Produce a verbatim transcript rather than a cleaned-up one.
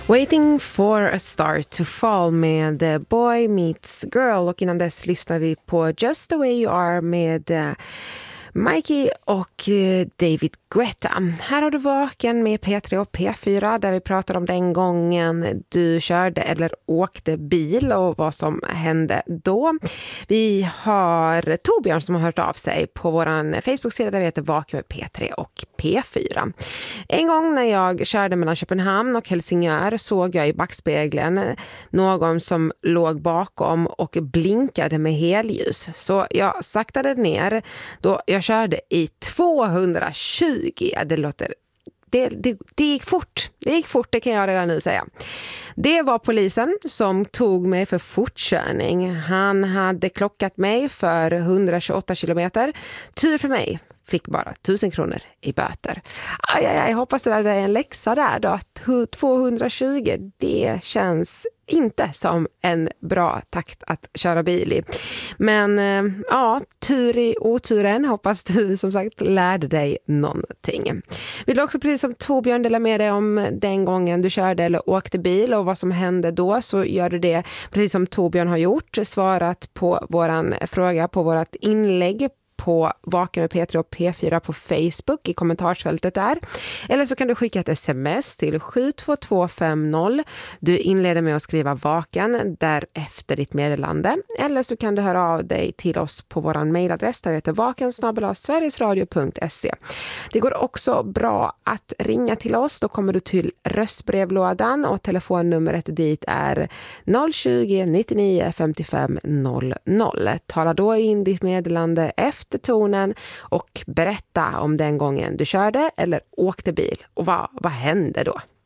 Waiting for a star to fall med Boy Meets Girl, och innan dess lyssnar vi på Just the way you are med uh, Mikey och uh, David Guetta. Här har du Vaken med P tre och P fyra där vi pratar om den gången du körde eller åkte bil och vad som hände då. Vi har Torbjörn som har hört av sig på vår Facebook-sida där vi heter Vaken med P tre och P fyra. En gång när jag körde mellan Köpenhamn och Helsingör såg jag i backspegeln någon som låg bakom och blinkade med helljus. Så jag saktade ner då jag körde i tvåhundratjugo. Det låter det, det, det gick fort. Det gick fort, det kan jag redan nu säga. Det var polisen som tog mig för fortkörning. Han hade klockat mig för hundratjugoåtta kilometer. Tur för mig fick bara tusen kronor i böter. Aj, aj, aj, hoppas det är en läxa där då. tvåhundratjugo, det känns inte som en bra takt att köra bil i. Men ja, tur i oturen. Hoppas du som sagt lärde dig någonting. Vill du också precis som Torbjörn dela med dig om den gången du körde eller åkte bil och vad som hände då, så gör du det precis som Torbjörn har gjort. Svarat på våran fråga på vårat inlägg på Vaken med P tre och P fyra på Facebook i kommentarsfältet där. Eller så kan du skicka ett sms till sju två två fem noll. Du inleder med att skriva Vaken därefter ditt meddelande. Eller så kan du höra av dig till oss på vår mejladress där vi heter vaken snabel-a sverigesradio punkt se. Det går också bra att ringa till oss. Då kommer du till röstbrevlådan och telefonnumret dit är noll tjugo nittionio femtiofem noll noll. Tala då in ditt meddelande efter tonen och berätta om den gången du körde eller åkte bil och vad, vad hände då?